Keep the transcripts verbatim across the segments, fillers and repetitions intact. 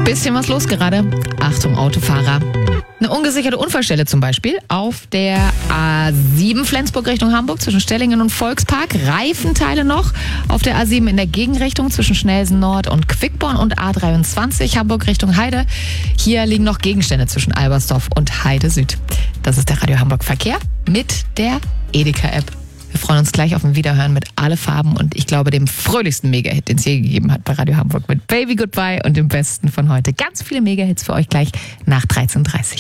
Bisschen was los gerade. Achtung, Autofahrer. Eine ungesicherte Unfallstelle zum Beispiel auf der A sieben Flensburg Richtung Hamburg zwischen Stellingen und Volkspark. Reifenteile noch auf der A sieben in der Gegenrichtung zwischen Schnelsen Nord und Quickborn und A dreiundzwanzig Hamburg Richtung Heide. Hier liegen noch Gegenstände zwischen Albersdorf und Heide Süd. Das ist der Radio Hamburg Verkehr mit der Edeka-App. Wir freuen uns gleich auf ein Wiederhören mit Alle Farben und ich glaube dem fröhlichsten Mega-Hit, den es je gegeben hat bei Radio Hamburg mit Baby Goodbye und dem besten von heute. Ganz viele Mega-Hits für euch gleich nach dreizehn Uhr dreißig.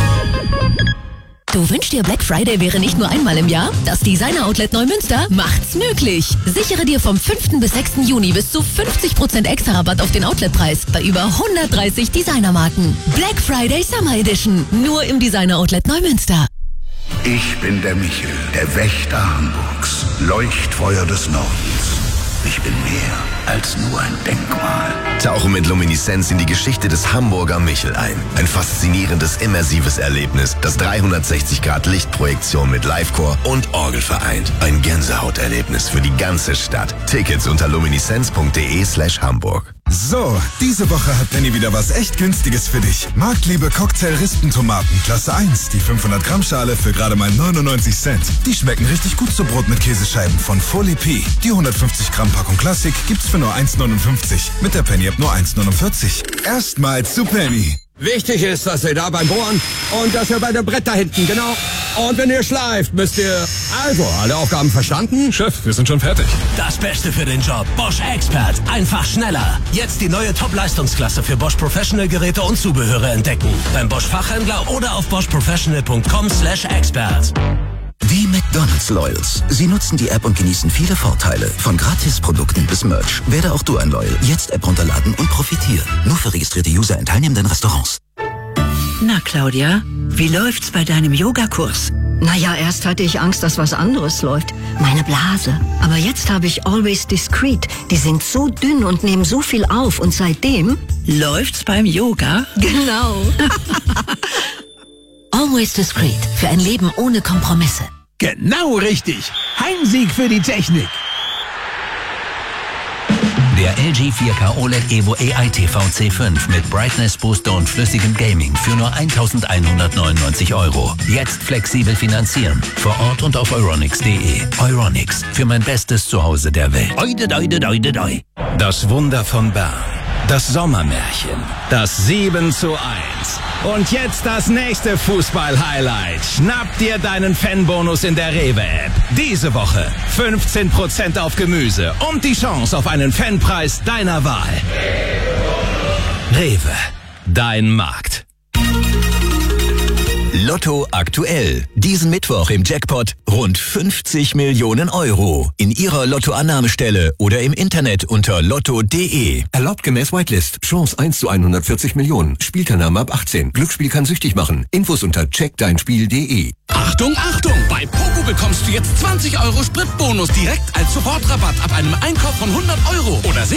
Du wünschst dir, Black Friday wäre nicht nur einmal im Jahr? Das Designer Outlet Neumünster macht's möglich. Sichere dir vom fünften bis sechsten Juni bis zu fünfzig Prozent extra Rabatt auf den Outletpreis bei über hundertdreißig Designermarken. Black Friday Summer Edition. Nur im Designer Outlet Neumünster. Ich bin der Michel, der Wächter Hamburgs, Leuchtfeuer des Nordens. Ich bin mehr als nur ein Denkmal. Tauche mit Lumineszenz in die Geschichte des Hamburger Michel ein. Ein faszinierendes, immersives Erlebnis, das dreihundertsechzig Grad Lichtprojektion mit Livecore und Orgel vereint. Ein Gänsehauterlebnis für die ganze Stadt. Tickets unter lumineszenz.de slash Hamburg. So, diese Woche hat Penny wieder was echt Günstiges für dich. Marktliebe Cocktail-Rispentomaten, Klasse eins, die fünfhundert Gramm Schale für gerade mal neunundneunzig Cent. Die schmecken richtig gut zu Brot mit Käsescheiben von Folie P. Die hundertfünfzig Gramm Packung Klassik gibt's für nur eins neunundfünfzig. Mit der Penny-App nur eins neunundvierzig. Erstmals zu Penny. Wichtig ist, dass ihr da beim Bohren und dass ihr bei dem Brett da hinten, genau. Und wenn ihr schleift, müsst ihr... Also, alle Aufgaben verstanden? Chef, wir sind schon fertig. Das Beste für den Job. Bosch Expert. Einfach schneller. Jetzt die neue Top-Leistungsklasse für Bosch Professional Geräte und Zubehöre entdecken. Beim Bosch Fachhändler oder auf bosch professional punkt com slash expert. Die McDonald's Loyals. Sie nutzen die App und genießen viele Vorteile. Von Gratisprodukten bis Merch. Werde auch du ein Loyal. Jetzt App runterladen und profitieren. Nur für registrierte User in teilnehmenden Restaurants. Na, Claudia, wie läuft's bei deinem Yogakurs? Naja, erst hatte ich Angst, dass was anderes läuft. Meine Blase. Aber jetzt habe ich Always Discreet. Die sind so dünn und nehmen so viel auf. Und seitdem... Läuft's beim Yoga? Genau. Always Discreet. Für ein Leben ohne Kompromisse. Genau richtig. Heimsieg für die Technik. Der L G vier K O L E D Evo A I T V C fünf mit Brightness Booster und flüssigem Gaming für nur eintausendeinhundertneunundneunzig Euro. Jetzt flexibel finanzieren. Vor Ort und auf euronics punkt de. Euronics. Für mein bestes Zuhause der Welt. Oide, oide, oide, oide. Das Wunder von Bern. Das Sommermärchen. Das sieben zu eins. Und jetzt das nächste Fußball-Highlight. Schnapp dir deinen Fanbonus in der Rewe-App. Diese Woche fünfzehn Prozent auf Gemüse und die Chance auf einen Fanpreis deiner Wahl. Rewe. Dein Markt. Lotto aktuell. Diesen Mittwoch im Jackpot rund fünfzig Millionen Euro. In Ihrer Lottoannahmestelle oder im Internet unter lotto punkt de. Erlaubt gemäß Whitelist. Chance eins zu hundertvierzig Millionen. Spielteilnahme ab achtzehn. Glücksspiel kann süchtig machen. Infos unter check dein spiel punkt de. Achtung, Achtung! Bei Pogo bekommst du jetzt zwanzig Euro Spritbonus direkt als Sofortrabatt ab einem Einkauf von hundert Euro. Oder